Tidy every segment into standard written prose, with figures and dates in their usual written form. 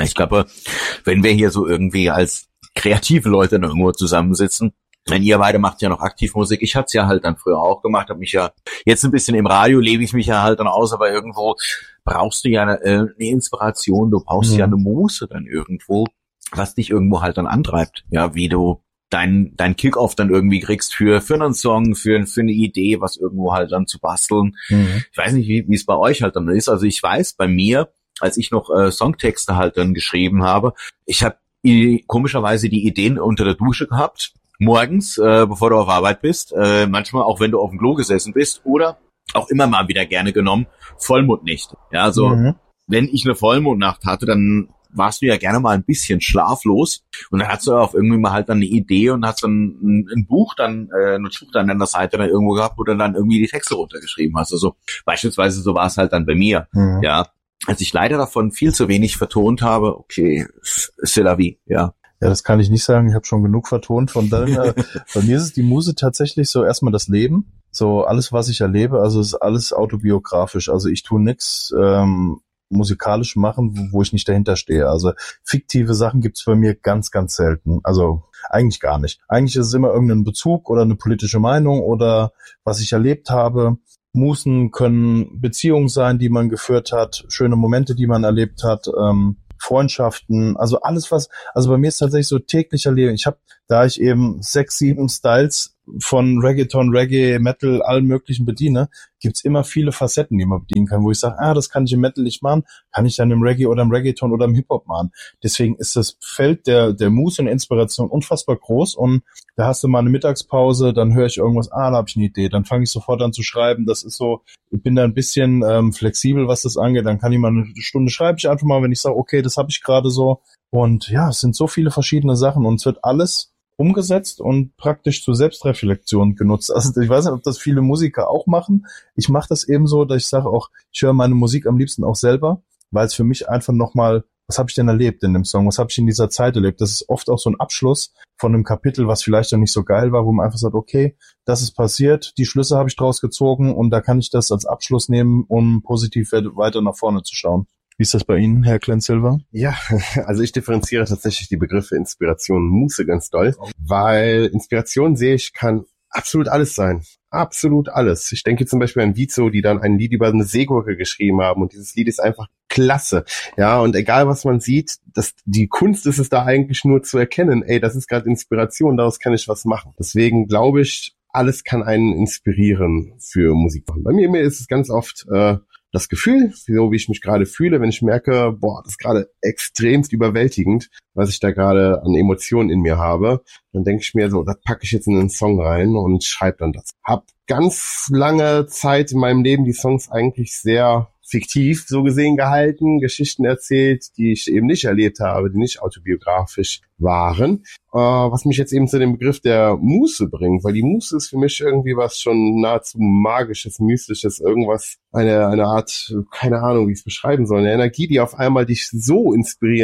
Ich glaube, wenn wir hier so irgendwie als kreative Leute dann irgendwo zusammensitzen, wenn ihr beide macht ja noch Aktivmusik, ich hatte es ja halt dann früher auch gemacht, habe mich ja jetzt ein bisschen im Radio, lebe ich mich ja halt dann aus, aber irgendwo brauchst du ja eine Inspiration, du brauchst ja eine Muße dann irgendwo, was dich irgendwo halt dann antreibt, ja, wie du dein Kick-Off dann irgendwie kriegst für einen Song, für eine Idee, was irgendwo halt dann zu basteln. Ich weiß nicht, wie es bei euch halt dann ist, also ich weiß, bei mir, als ich noch Songtexte halt dann geschrieben habe, ich habe komischerweise die Ideen unter der Dusche gehabt, morgens, bevor du auf Arbeit bist, manchmal auch wenn du auf dem Klo gesessen bist oder auch immer mal wieder gerne genommen, Vollmondnächte. Ja, also wenn ich eine Vollmondnacht hatte, dann warst du ja gerne mal ein bisschen schlaflos und dann hast du auch irgendwie mal halt dann eine Idee und hast dann ein Buch dann, ein Buch dann an der Seite dann irgendwo gehabt, wo du dann irgendwie die Texte runtergeschrieben hast. Also beispielsweise so war es halt dann bei mir, ja. Als ich leider davon viel zu wenig vertont habe, okay, c'est la vie, ja. Ja, das kann ich nicht sagen. Ich habe schon genug vertont. Von daher, bei mir ist es die Muse tatsächlich so erstmal das Leben. So alles, was ich erlebe, also ist alles autobiografisch. Also ich tue nix musikalisch machen, wo ich nicht dahinter stehe. Also fiktive Sachen gibt's bei mir ganz, ganz selten. Also eigentlich gar nicht. Eigentlich ist es immer irgendein Bezug oder eine politische Meinung oder was ich erlebt habe. Musen können Beziehungen sein, die man geführt hat, schöne Momente, die man erlebt hat, Freundschaften, also alles also bei mir ist tatsächlich so täglicher Leben. Da ich eben 6, 7 Styles von Reggaeton, Reggae, Metal, allen möglichen bediene, gibt's immer viele Facetten, die man bedienen kann, wo ich sage, das kann ich im Metal nicht machen, kann ich dann im Reggae oder im Reggaeton oder im Hip-Hop machen. Deswegen ist das Feld der Muße und Inspiration unfassbar groß und da hast du mal eine Mittagspause, dann höre ich irgendwas, da habe ich eine Idee, dann fange ich sofort an zu schreiben, das ist so, ich bin da ein bisschen flexibel, was das angeht, dann kann ich mal eine Stunde schreibe ich einfach mal, wenn ich sage, okay, das habe ich gerade so und ja, es sind so viele verschiedene Sachen und es wird alles umgesetzt und praktisch zur Selbstreflexion genutzt. Also ich weiß nicht, ob das viele Musiker auch machen. Ich mache das eben so, dass ich sage auch, ich höre meine Musik am liebsten auch selber, weil es für mich einfach nochmal, was habe ich denn erlebt in dem Song? Was habe ich in dieser Zeit erlebt? Das ist oft auch so ein Abschluss von einem Kapitel, was vielleicht noch nicht so geil war, wo man einfach sagt, okay, das ist passiert, die Schlüsse habe ich draus gezogen und da kann ich das als Abschluss nehmen, um positiv weiter nach vorne zu schauen. Wie ist das bei Ihnen, Herr Glenn Silver? Ja, also ich differenziere tatsächlich die Begriffe Inspiration und Muße ganz doll, weil Inspiration, sehe ich, kann absolut alles sein. Absolut alles. Ich denke zum Beispiel an Vizo, die dann ein Lied über eine Seegurke geschrieben haben und dieses Lied ist einfach klasse. Ja, und egal was man sieht, die Kunst ist es da eigentlich nur zu erkennen, das ist gerade Inspiration, daraus kann ich was machen. Deswegen glaube ich, alles kann einen inspirieren für Musik machen. Bei mir ist es ganz oft das Gefühl, so wie ich mich gerade fühle, wenn ich merke, das ist gerade extremst überwältigend, was ich da gerade an Emotionen in mir habe, dann denke ich mir so, das packe ich jetzt in einen Song rein und schreibe dann das. Hab ganz lange Zeit in meinem Leben die Songs eigentlich sehr fiktiv so gesehen gehalten, Geschichten erzählt, die ich eben nicht erlebt habe, die nicht autobiografisch waren, was mich jetzt eben zu dem Begriff der Muße bringt, weil die Muße ist für mich irgendwie was schon nahezu Magisches, Mystisches, irgendwas, eine Art, keine Ahnung, wie ich es beschreiben soll, eine Energie, die auf einmal dich so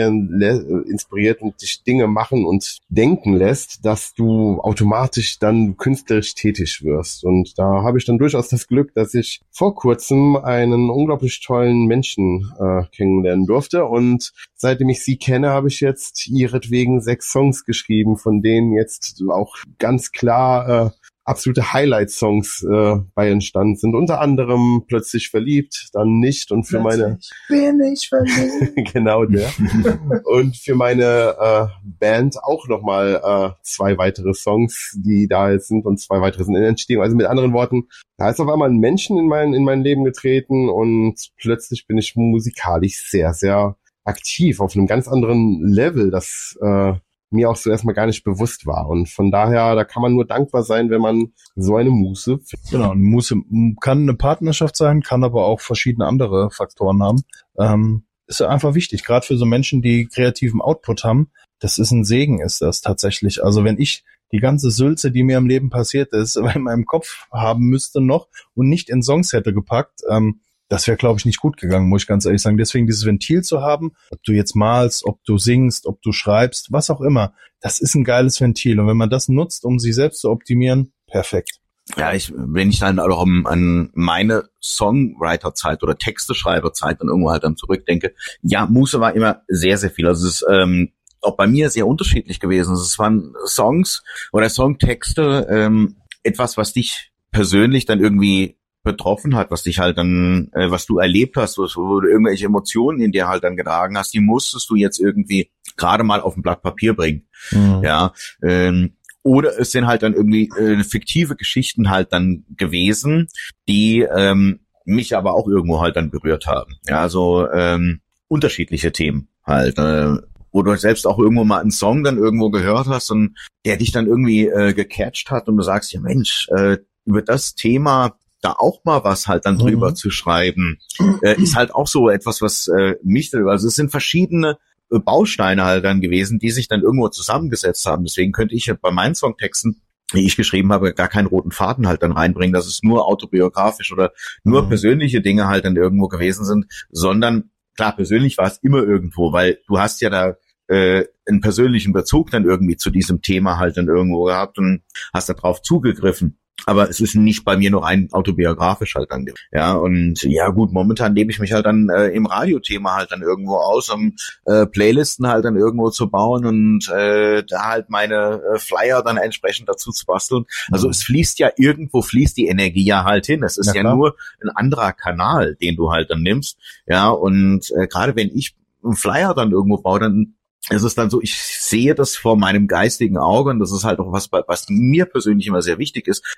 inspiriert und dich Dinge machen und denken lässt, dass du automatisch dann künstlerisch tätig wirst. Und da habe ich dann durchaus das Glück, dass ich vor kurzem einen unglaublich tollen Menschen kennenlernen durfte und seitdem ich sie kenne, habe ich jetzt ihretwegen 6 Songs geschrieben, von denen jetzt auch ganz klar absolute Highlight-Songs bei entstanden sind. Unter anderem Plötzlich verliebt, dann nicht und für bin ich verliebt. Genau der. Und für meine Band auch nochmal 2 weitere Songs, die da jetzt sind und 2 weitere sind in Entstehung. Also mit anderen Worten, da ist auf einmal ein Menschen in mein Leben getreten und plötzlich bin ich musikalisch sehr, sehr aktiv auf einem ganz anderen Level, das mir auch so erstmal gar nicht bewusst war. Und von daher, da kann man nur dankbar sein, wenn man so eine Muße findet. Genau, eine Muße kann eine Partnerschaft sein, kann aber auch verschiedene andere Faktoren haben. Ist einfach wichtig, gerade für so Menschen, die kreativen Output haben. Das ist ein Segen, ist das tatsächlich. Also wenn ich die ganze Sülze, die mir im Leben passiert ist, in meinem Kopf haben müsste noch und nicht in Songs hätte gepackt, das wäre, glaube ich, nicht gut gegangen, muss ich ganz ehrlich sagen. Deswegen dieses Ventil zu haben, ob du jetzt malst, ob du singst, ob du schreibst, was auch immer, das ist ein geiles Ventil. Und wenn man das nutzt, um sich selbst zu optimieren, perfekt. Ja, wenn ich dann auch an meine Songwriter-Zeit oder Texteschreiber-Zeit dann irgendwo halt dann zurückdenke, ja, Muße war immer sehr, sehr viel. Also es ist auch bei mir sehr unterschiedlich gewesen. Also es waren Songs oder Songtexte, etwas, was dich persönlich dann irgendwie betroffen hat, was dich halt dann, was du erlebt hast, wo du irgendwelche Emotionen in dir halt dann getragen hast, die musstest du jetzt irgendwie gerade mal auf ein Blatt Papier bringen. Mhm. Ja, oder es sind halt dann irgendwie fiktive Geschichten halt dann gewesen, die mich aber auch irgendwo halt dann berührt haben. Ja, also unterschiedliche Themen halt, wo du selbst auch irgendwo mal einen Song dann irgendwo gehört hast und der dich dann irgendwie gecatcht hat und du sagst, ja Mensch, über das Thema da auch mal was halt dann drüber zu schreiben, ist halt auch so etwas, was mich, also es sind verschiedene Bausteine halt dann gewesen, die sich dann irgendwo zusammengesetzt haben. Deswegen könnte ich bei meinen Songtexten, die ich geschrieben habe, gar keinen roten Faden halt dann reinbringen, dass es nur autobiografisch oder nur persönliche Dinge halt dann irgendwo gewesen sind, sondern klar, persönlich war es immer irgendwo, weil du hast ja da einen persönlichen Bezug dann irgendwie zu diesem Thema halt dann irgendwo gehabt und hast da drauf zugegriffen. Aber es ist nicht bei mir nur rein autobiografisch halt dann. Ja, und ja gut, momentan lebe ich mich halt dann im Radiothema halt dann irgendwo aus, um Playlisten halt dann irgendwo zu bauen und da halt meine Flyer dann entsprechend dazu zu basteln. Also es fließt ja irgendwo, fließt die Energie ja halt hin. Es ist ja nur ein anderer Kanal, den du halt dann nimmst. Ja, und gerade wenn ich einen Flyer dann irgendwo baue, dann es ist dann so, ich sehe das vor meinem geistigen Auge und das ist halt auch was mir persönlich immer sehr wichtig ist.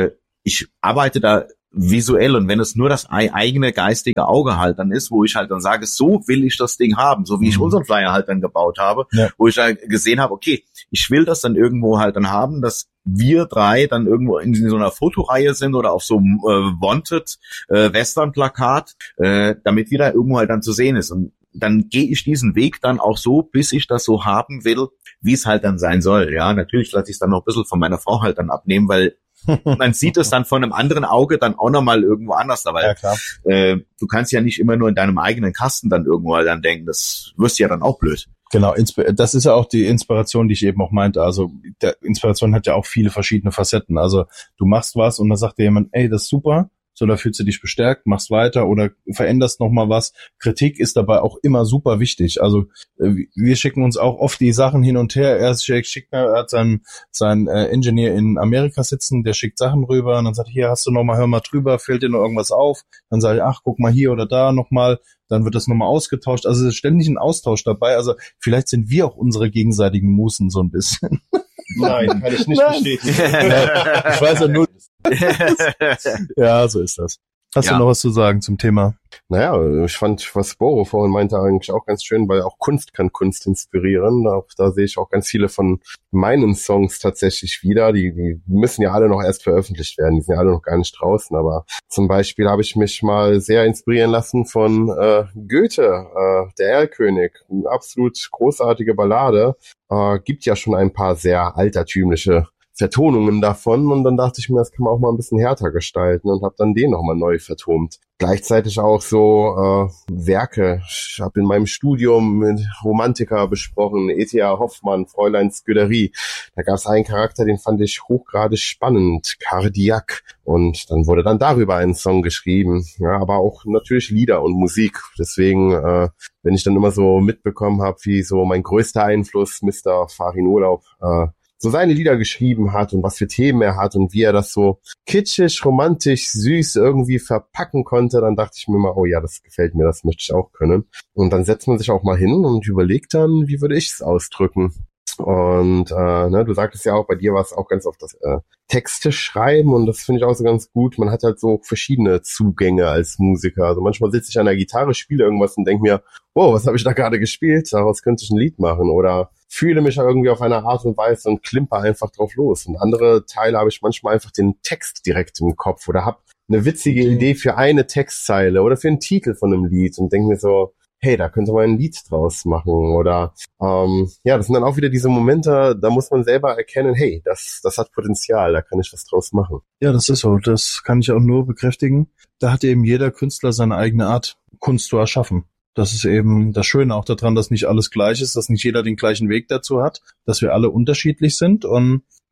Ich arbeite da visuell und wenn es nur das eigene geistige Auge halt dann ist, wo ich halt dann sage, so will ich das Ding haben, so wie ich unseren Flyer halt dann gebaut habe, wo ich halt gesehen habe, okay, ich will das dann irgendwo halt dann haben, dass wir drei dann irgendwo in so einer Fotoreihe sind oder auf so einem Wanted Western-Plakat, damit wir da irgendwo halt dann zu sehen ist und dann gehe ich diesen Weg dann auch so, bis ich das so haben will, wie es halt dann sein soll. Ja, natürlich lasse ich es dann noch ein bisschen von meiner Frau halt dann abnehmen, weil man sieht es dann von einem anderen Auge dann auch nochmal irgendwo anders. Aber ja, klar. Du kannst ja nicht immer nur in deinem eigenen Kasten dann irgendwo halt dann denken, das wirst ja dann auch blöd. Genau, das ist ja auch die Inspiration, die ich eben auch meinte. Also Inspiration hat ja auch viele verschiedene Facetten. Also du machst was und dann sagt dir jemand, ey, das ist super. So, da fühlst du dich bestärkt, machst weiter oder veränderst nochmal was. Kritik ist dabei auch immer super wichtig. Also wir schicken uns auch oft die Sachen hin und her. Er hat seinen Engineer in Amerika sitzen, der schickt Sachen rüber und dann sagt, hier hast du nochmal, hör mal drüber, fällt dir noch irgendwas auf? Dann sage ich, ach, guck mal hier oder da nochmal. Dann wird das nochmal ausgetauscht. Also es ist ständig ein Austausch dabei. Also vielleicht sind wir auch unsere gegenseitigen Musen so ein bisschen. Nein, kann ich nicht bestätigen. Ich weiß ja nur. Ja, so ist das. Hast du noch was zu sagen zum Thema? Naja, ich fand, was Boro vorhin meinte, eigentlich auch ganz schön, weil auch Kunst kann Kunst inspirieren. Da sehe ich auch ganz viele von meinen Songs tatsächlich wieder. Die müssen ja alle noch erst veröffentlicht werden. Die sind ja alle noch gar nicht draußen. Aber zum Beispiel habe ich mich mal sehr inspirieren lassen von Goethe, der Erlkönig. Eine absolut großartige Ballade. Gibt ja schon ein paar sehr altertümliche Vertonungen davon und dann dachte ich mir, das kann man auch mal ein bisschen härter gestalten und habe dann den nochmal neu vertont. Gleichzeitig auch so Werke. Ich habe in meinem Studium mit Romantiker besprochen, E.T.A. Hoffmann, Fräulein Sküderie. Da gab es einen Charakter, den fand ich hochgradig spannend, Cardiac. Und dann wurde dann darüber ein Song geschrieben. Ja, aber auch natürlich Lieder und Musik. Deswegen, wenn ich dann immer so mitbekommen habe, wie so mein größter Einfluss Mr. Farin Urlaub so seine Lieder geschrieben hat und was für Themen er hat und wie er das so kitschig, romantisch, süß irgendwie verpacken konnte, dann dachte ich mir mal, oh ja, das gefällt mir, das möchte ich auch können. Und dann setzt man sich auch mal hin und überlegt dann, wie würde ich es ausdrücken. Und du sagtest ja auch, bei dir war es auch ganz oft das Texte schreiben und das finde ich auch so ganz gut. Man hat halt so verschiedene Zugänge als Musiker. Also manchmal sitze ich an der Gitarre, spiele irgendwas und denke mir, wow, was habe ich da gerade gespielt? Daraus könnte ich ein Lied machen. Oder fühle mich irgendwie auf eine Art und Weise und klimper einfach drauf los. Und andere Teile habe ich manchmal einfach den Text direkt im Kopf oder habe eine witzige Idee für eine Textzeile oder für einen Titel von einem Lied und denke mir so, hey, da könnte man ein Lied draus machen oder das sind dann auch wieder diese Momente, da muss man selber erkennen, hey, das hat Potenzial, da kann ich was draus machen. Ja, das ist so, das kann ich auch nur bekräftigen. Da hat eben jeder Künstler seine eigene Art, Kunst zu erschaffen. Das ist eben das Schöne auch daran, dass nicht alles gleich ist, dass nicht jeder den gleichen Weg dazu hat, dass wir alle unterschiedlich sind und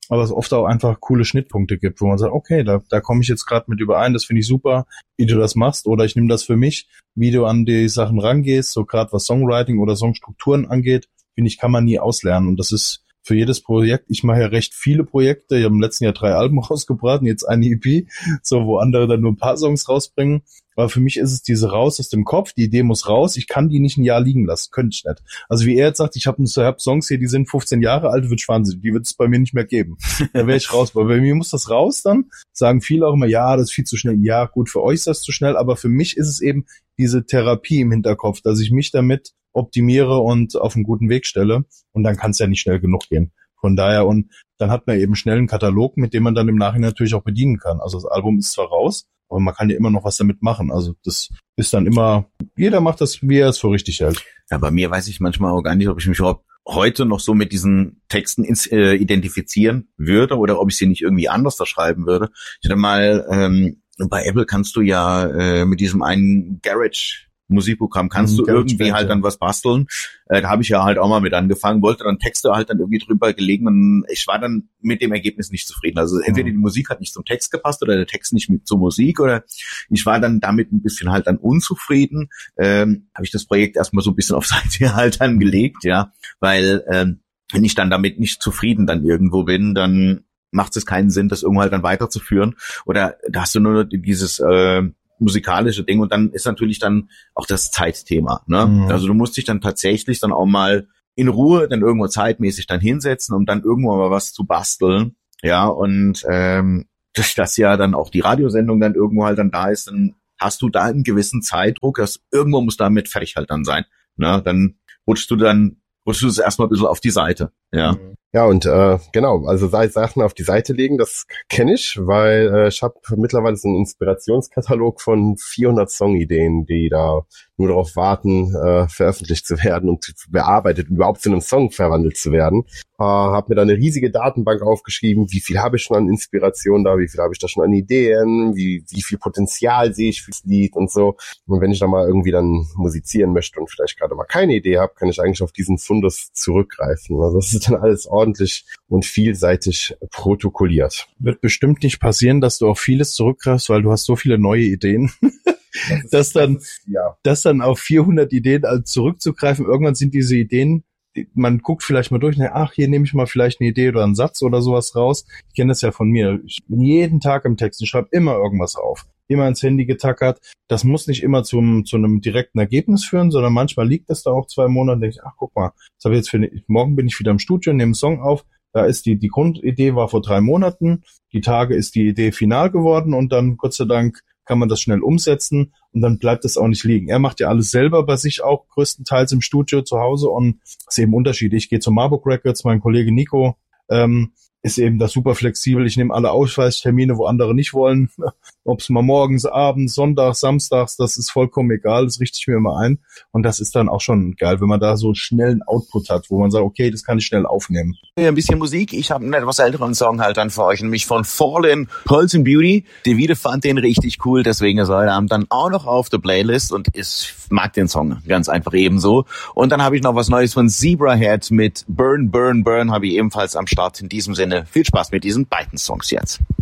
aber es oft auch einfach coole Schnittpunkte gibt, wo man sagt, okay, da komme ich jetzt gerade mit überein, das finde ich super, wie du das machst, oder ich nehme das für mich, wie du an die Sachen rangehst, so gerade was Songwriting oder Songstrukturen angeht, finde ich, kann man nie auslernen, und das ist für jedes Projekt, ich mache ja recht viele Projekte, ich habe im letzten Jahr 3 Alben rausgebracht und jetzt eine EP, so wo andere dann nur ein paar Songs rausbringen, aber für mich ist es diese raus aus dem Kopf, die Idee muss raus, ich kann die nicht ein Jahr liegen lassen, könnte ich nicht. Also wie er jetzt sagt, ich habe Songs hier, die sind 15 Jahre alt, wird Wahnsinn, die wird es bei mir nicht mehr geben. Da wäre ich raus, weil bei mir muss das raus dann, sagen viele auch immer, ja, das ist viel zu schnell, ja gut, für euch ist das zu schnell, aber für mich ist es eben diese Therapie im Hinterkopf, dass ich mich damit optimiere und auf einen guten Weg stelle, und dann kann es ja nicht schnell genug gehen. Von daher, und dann hat man eben schnell einen Katalog, mit dem man dann im Nachhinein natürlich auch bedienen kann. Also das Album ist zwar raus, aber man kann ja immer noch was damit machen. Also das ist dann immer, jeder macht das, wie er es für richtig hält. Ja, bei mir weiß ich manchmal auch gar nicht, ob ich mich überhaupt heute noch so mit diesen Texten identifizieren würde oder ob ich sie nicht irgendwie anders da schreiben würde. Ich hatte mal, bei Apple kannst du ja mit diesem einen Garage Musikprogramm kannst du irgendwie halt dann was basteln. Da habe ich ja halt auch mal mit angefangen, wollte dann Texte halt dann irgendwie drüber gelegen, und ich war dann mit dem Ergebnis nicht zufrieden. Also entweder die Musik hat nicht zum Text gepasst oder der Text nicht mit zur Musik, oder ich war dann damit ein bisschen halt dann unzufrieden. Habe ich das Projekt erstmal so ein bisschen auf Seite halt dann gelegt, ja, weil wenn ich dann damit nicht zufrieden dann irgendwo bin, dann macht es keinen Sinn, das irgendwo halt dann weiterzuführen. Oder da hast du nur dieses musikalische Ding, und dann ist natürlich dann auch das Zeitthema, ne? Mhm. Also du musst dich dann tatsächlich dann auch mal in Ruhe dann irgendwo zeitmäßig dann hinsetzen, um dann irgendwo mal was zu basteln, ja, und durch das ja dann auch die Radiosendung dann irgendwo halt dann da ist, dann hast du da einen gewissen Zeitdruck, dass irgendwo muss damit fertig halt dann sein, ne? Dann rutschst du es erstmal ein bisschen auf die Seite, ja. Ja, und genau, also Sachen auf die Seite legen, das kenne ich, weil ich habe mittlerweile so einen Inspirationskatalog von 400 Songideen, die da nur darauf warten, veröffentlicht zu werden und bearbeitet und überhaupt zu einem Song verwandelt zu werden. Habe mir da eine riesige Datenbank aufgeschrieben, wie viel habe ich schon an Inspiration da, wie viel habe ich da schon an Ideen, wie viel Potenzial sehe ich fürs Lied und so. Und wenn ich da mal irgendwie dann musizieren möchte und vielleicht gerade mal keine Idee habe, kann ich eigentlich auf diesen Fundus zurückgreifen. Also das ist dann alles ordentlich und vielseitig protokolliert. Wird bestimmt nicht passieren, dass du auf vieles zurückgreifst, weil du hast so viele neue Ideen. Das dann auf 400 Ideen zurückzugreifen, irgendwann sind diese Ideen, man guckt vielleicht mal durch, ach, hier nehme ich mal vielleicht eine Idee oder einen Satz oder sowas raus. Ich kenne das ja von mir. Ich bin jeden Tag im Text, ich schreibe immer irgendwas auf. Immer ins Handy getackert. Das muss nicht immer zu einem direkten Ergebnis führen, sondern manchmal liegt das da auch 2 Monate und denke ich, ach, guck mal, das habe ich jetzt morgen bin ich wieder im Studio, nehme einen Song auf. Da ist die Grundidee war vor 3 Monaten. Die Tage ist die Idee final geworden, und dann, Gott sei Dank, kann man das schnell umsetzen, und dann bleibt es auch nicht liegen. Er macht ja alles selber bei sich auch, größtenteils im Studio zu Hause, und ist eben unterschiedlich. Ich gehe zu Marburg Records, mein Kollege Nico ist eben da super flexibel. Ich nehme alle Ausweichtermine, wo andere nicht wollen. Ob es mal morgens, abends, sonntags, samstags, das ist vollkommen egal. Das richte ich mir immer ein. Und das ist dann auch schon geil, wenn man da so schnellen Output hat, wo man sagt, okay, das kann ich schnell aufnehmen. Ja, ein bisschen Musik. Ich habe einen etwas älteren Song halt dann für euch, nämlich von Fallen, Pulse and Beauty. Der Video fand den richtig cool, deswegen ist heute Abend dann auch noch auf der Playlist, und ich mag den Song ganz einfach ebenso. Und dann habe ich noch was Neues von Zebrahead mit Burn, Burn, Burn habe ich ebenfalls am Start. In diesem Sinne, viel Spaß mit diesen beiden Songs jetzt.